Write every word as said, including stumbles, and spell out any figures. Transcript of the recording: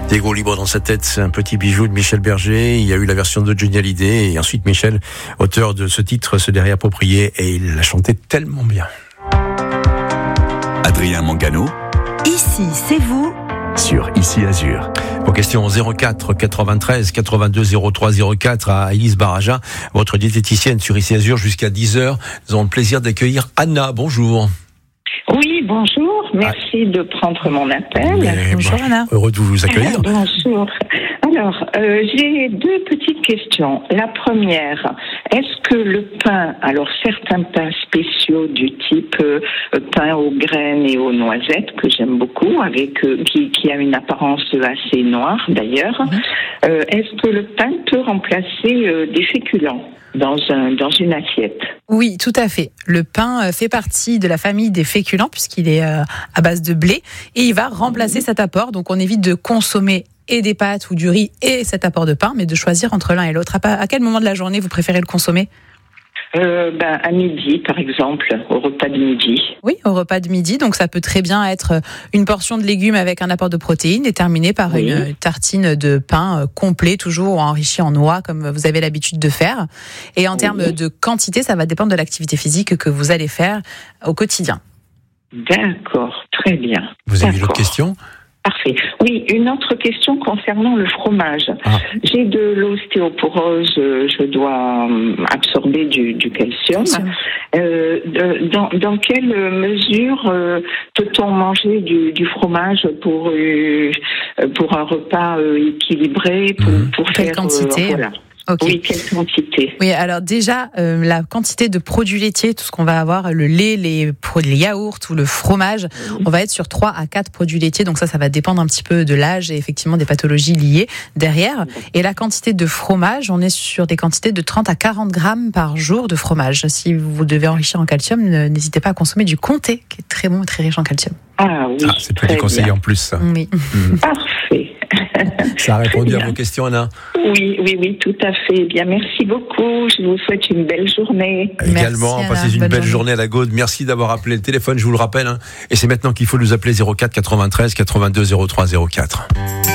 Diego Libre dans sa tête, c'est un petit bijou de Michel Berger. Il y a eu la version de Johnny Hallyday et ensuite Michel, auteur de ce titre, se l'est réapproprié et il l'a chanté tellement bien. Adrien Mangano. Ici, c'est vous. Sur Ici Azur. Vos questions zéro quatre quatre-vingt-treize quatre-vingt-deux zéro trois zéro quatre à Élise Baraja, votre diététicienne sur Ici Azur jusqu'à dix heures. Nous avons le plaisir d'accueillir Anna. Bonjour. Oui, bonjour. Merci ah. de prendre mon appel. Mais, bonjour bah, Anna. Heureux de vous accueillir. Bonjour. Alors, euh, j'ai deux petites questions. La première, est-ce que le pain, alors certains pains spéciaux du type euh, pain aux graines et aux noisettes, que j'aime beaucoup, avec euh, qui, qui a une apparence assez noire d'ailleurs, mmh. euh, est-ce que le pain peut remplacer euh, des féculents dans, un, dans une assiette? Oui, tout à fait. Le pain fait partie de la famille des féculents puisqu'il est euh, à base de blé et il va remplacer mmh. cet apport. Donc on évite de consommer et des pâtes ou du riz et cet apport de pain, mais de choisir entre l'un et l'autre. À, à quel moment de la journée vous préférez le consommer ? Euh, ben, à midi, par exemple, au repas de midi. Oui, au repas de midi. Donc, ça peut très bien être une portion de légumes avec un apport de protéines et terminé par oui. une tartine de pain complet, toujours enrichi en noix, comme vous avez l'habitude de faire. Et en oui. termes de quantité, ça va dépendre de l'activité physique que vous allez faire au quotidien. D'accord, très bien. Vous avez D'accord. d'autres questions ? Parfait. Oui, une autre question concernant le fromage. Ah. J'ai de l'ostéoporose, je dois absorber du, du calcium. Euh, dans, dans quelle mesure euh, peut-on manger du, du fromage pour, euh, pour un repas euh, équilibré, pour, mmh. pour quelle faire... quantité euh, voilà. Okay. Oui, quelle quantité? Oui, alors déjà, euh, la quantité de produits laitiers, tout ce qu'on va avoir, le lait, les, les yaourts ou le fromage, mmh. on va être sur trois à quatre produits laitiers. Donc ça, ça va dépendre un petit peu de l'âge et effectivement des pathologies liées derrière. Mmh. Et la quantité de fromage, on est sur des quantités de trente à quarante grammes par jour de fromage. Si vous devez enrichir en calcium, n'hésitez pas à consommer du comté, qui est très bon et très riche en calcium. Ah oui, ah, c'est plus conseillé en plus, ça. Oui. Mmh. Parfait. Ça a répondu à vos questions, Anna ? Oui, oui, oui, tout à fait. Eh bien, merci beaucoup. Je vous souhaite une belle journée. Également, merci, passez Anna. une Bonne belle journée. journée à la Gaude. Merci d'avoir appelé le téléphone, je vous le rappelle. Hein. Et c'est maintenant qu'il faut nous appeler zéro quatre quatre-vingt-treize quatre-vingt-deux zéro trois zéro quatre.